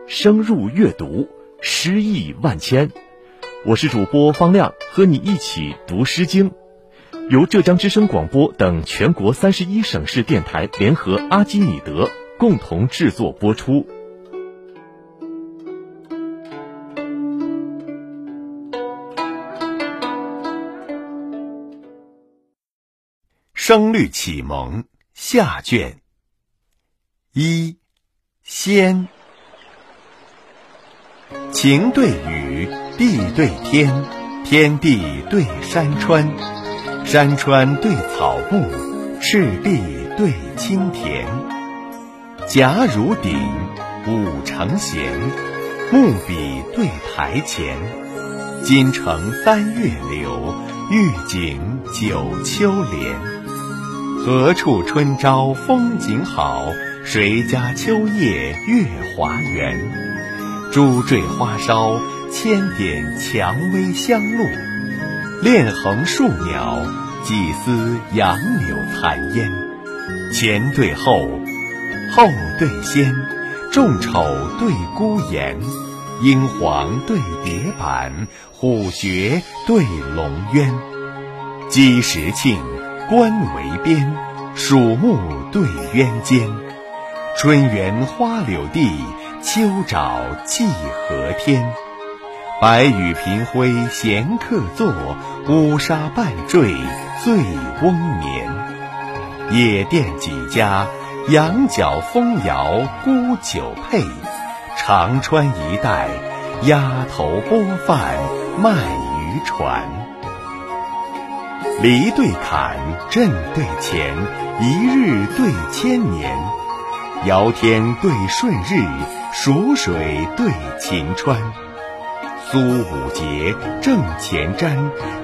深入阅读，诗意万千。我是主播方亮，和你一起读诗经。由浙江之声广播等全国31省市电台联合阿基米德共同制作播出。 声律启蒙下卷一，仙。晴对雨，地对天，天地对山川，山川对草木，赤壁对青田。甲汝鼎，午承弦，木笔对台前。金城3月柳，玉井9秋莲。何处春朝风景好，谁家秋夜月华圆。珠缀花梢，千点蔷薇香露。恋横树鸟，几丝杨柳残烟。前对后，后对先，仲丑对孤岩。英皇对蝶板，虎穴对龙渊。鸡时庆，官为边，鼠目对渊间。春园花柳地，秋沼荠荷天。白羽频辉闲客坐，乌纱半坠醉翁眠。野店几家，羊角风摇沽酒配。长川一带，鸭头拨饭卖渔船。离对坎，震对乾，一日对千年。尧天对舜日，蜀水对秦川。苏武节，正前瞻，